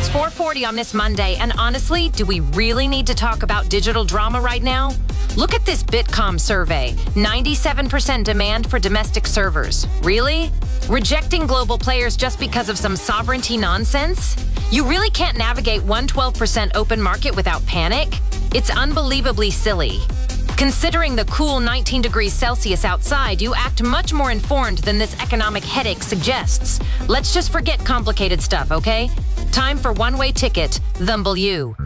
It's 4:40 on this Monday, and honestly, do we really need to talk about digital drama right now? Look at this Bitkom survey. 97% demand for domestic servers. Really? Rejecting global players just because of some sovereignty nonsense? You really can't navigate 112% open market without panic? It's unbelievably silly. Considering the cool 19 degrees Celsius outside, you act much more informed than this economic headache suggests. Let's just forget complicated stuff, okay? Time for one-way ticket, Thumble U.